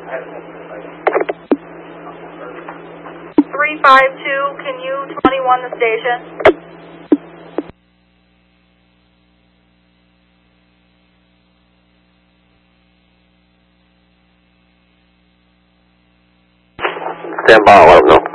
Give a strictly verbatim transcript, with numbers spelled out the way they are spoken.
three five two, can you twenty-one the station? Stand by, let them know.